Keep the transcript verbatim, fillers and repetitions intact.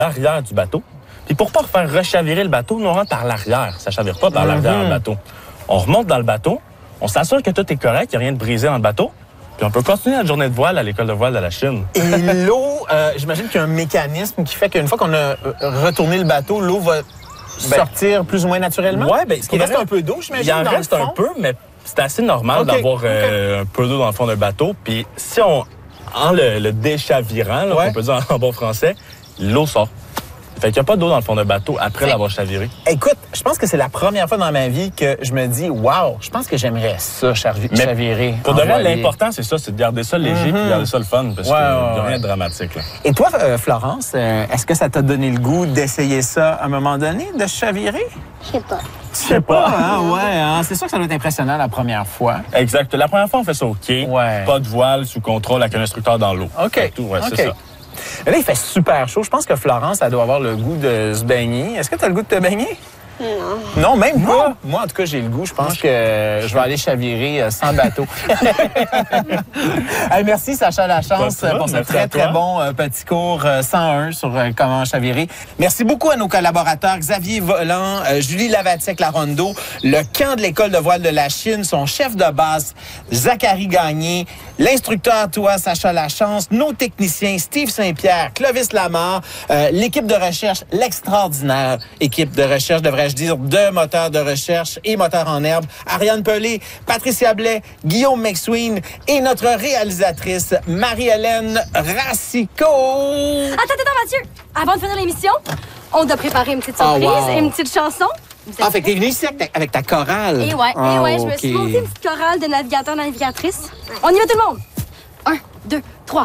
l'arrière du bateau. Puis pour pas faire rechavirer le bateau, nous on rentre par l'arrière. Ça chavire pas par l'arrière Mm-hmm. du bateau. On remonte dans le bateau, on s'assure que tout est correct, qu'il n'y a rien de brisé dans le bateau. Puis on peut continuer notre journée de voile à l'école de voile de la Chine. Et l'eau, euh, j'imagine qu'il y a un mécanisme qui fait qu'une fois qu'on a euh, retourné le bateau, l'eau va ben, sortir plus ou moins naturellement? Ouais, ben, il reste un peu d'eau, j'imagine. Il en dans reste le fond. un peu, mais c'est assez normal okay. d'avoir euh, okay. un peu d'eau dans le fond d'un bateau. Puis si on, en le, le déchavirant, là, ouais. on peut dire en bon français, l'eau sort. Fait qu'il n'y a pas d'eau dans le fond d'un bateau après fait... l'avoir chaviré. Écoute, je pense que c'est la première fois dans ma vie que je me dis, wow, je pense que j'aimerais ça, chavi... Mais chavirer. Pour de vrai, l'important, c'est ça, c'est de garder ça léger mm-hmm. et garder ça le fun, parce ouais, qu'il n'y a ouais, rien ouais. de dramatique. Là. Et toi, euh, Florence, euh, est-ce que ça t'a donné le goût d'essayer ça à un moment donné, de chavirer? Je sais pas. Je sais pas, hein, ouais. Hein? C'est sûr que ça doit être impressionnant la première fois. Exact. La première fois, on fait ça au quai. Ouais. Pas de voile, sous contrôle, avec un instructeur dans l'eau. OK. Tout, ouais, okay. c'est ça. Là, il fait super chaud. Je pense que Florence, elle doit avoir le goût de se baigner. Est-ce que tu as le goût de te baigner? Non. Non, même pas. Moi, en tout cas, j'ai le goût. Je pense que je vais aller chavirer euh, sans bateau. Hey, merci, Sacha Lachance, ça, pour ce merci très, très bon euh, petit cours euh, cent un sur euh, comment chavirer. Merci beaucoup à nos collaborateurs, Xavier Volant, euh, Julie Lavatiec-Larondo, le camp de l'École de voile de la Chine, son chef de base, Zachary Gagné, l'instructeur, toi, Sacha Lachance, nos techniciens, Steve Saint-Pierre, Clovis Lamar, euh, l'équipe de recherche, l'extraordinaire équipe de recherche, devrais-je dire, de moteurs de recherche et moteurs en herbe, Ariane Pelé, Patricia Blais, Guillaume McSween et notre réalisatrice, Marie-Hélène Racicot. Attends, attends, Mathieu! Avant de finir l'émission, on doit préparer une petite surprise Oh, wow. et une petite chanson. Ah, fait que t'es venu ici avec ta, avec ta chorale. Et ouais, ah, et ouais, je okay. me suis montée une petite chorale de navigateurs navigatrices. On y va tout le monde! Un, deux,